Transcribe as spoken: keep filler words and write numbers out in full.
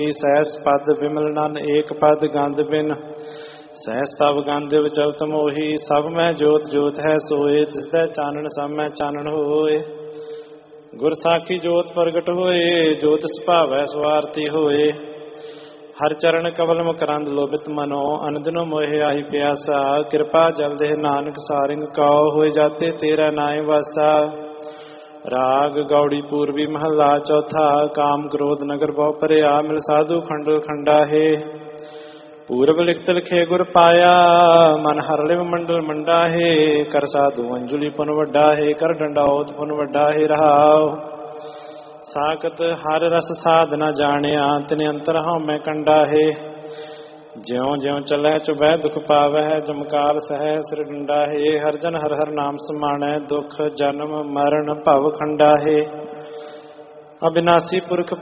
ਸਹਿਸ ਪਦ ਵਿਮਲ ਨਨ ਏਕ ਪਦ ਗੰਧ ਬਿਨ ਸਹਿਸ ਤਵ ਗੰਧ ਵਿਚਲਤ ਮੋਹੀ ਸਭ ਮੈਂ ਜੋਤ ਜੋਤ ਹੈ ਸੋਏ ਤਿਸਦਾ ਚਾਨਣ ਸਭ ਮੈਂ ਚਾਨਣ ਹੋਏ ਗੁਰ ਸਾਖੀ ਜੋਤ ਪ੍ਰਗਟ ਹੋਏ ਜੋਤ ਸੁਭਾਵੈ ਸਵਾਰਤੀ ਹੋਏ ਹਰ ਚਰਨ ਕਵਲ ਮਕਰੰਦ ਲੋਭਿਤ ਮਨੋ ਅਨੰਦਨੋ ਮੋਹਿ ਆਹੀ ਪਿਆਸਾ ਕਿਰਪਾ ਜਲ ਦੇ ਨਾਨਕ ਸਾਰਿੰਗ ਕਉ ਹੋਏ ਜਾਤੇ ਤੇਰਾ ਨਾਇ ਵਾਸਾ ਰਾਗ ਗੌੜੀ ਪੂਰਬੀ ਮਹੱਲਾ ਚੌਥਾ ਕਾਮ ਕ੍ਰੋਧ ਨਗਰ ਬਹੁ ਭਰਿਆ ਮਿਲ ਸਾਧੂ ਖੰਡਲ ਖੰਡਾ ਹੈ ਪੂਰਬ ਲਿਖਤ ਲਿਖੇ ਗੁਰ ਪਾਇਆ ਮਨ ਹਰ ਲਿਵ ਮੰਡਲ ਮੰਡਾ ਹੈ ਕਰ ਸਾਧੂ ਅੰਜੁਲੀ ਪੁਨ ਵੱਡਾ ਹੈ ਕਰ ਡੰਡਾਉਤ ਪੁਨ ਵੱਡਾ ਹੈ ਰਹਾਉ ਸਾਖਤ ਹਰ ਰਸ ਸਾਧ ਨਾ ਜਾਣਿਆ ਤਿਨ ਅੰਤਰ ਹਉ ਮੈਂ ਕੰਡਾ ਹੈ ਜਿਉ ਜਿਉ ਚਲੈ ਚੁਬੈ ਦੁਖ ਪਾਵੈ ਜਮਕਾਲ ਸਹਿ ਸਿਰ ਡੰਡਾ ਹੈ ਹਰ ਜਨ ਹਰ ਹਰ ਨਾਮ ਸਮਾਣੈ ਦੁਖ ਜਨਮ ਮਰਨ ਭਵ ਖੰਡਾ ਹੈ ਅਬਿਨਾਸੀ ਪੁਰਖ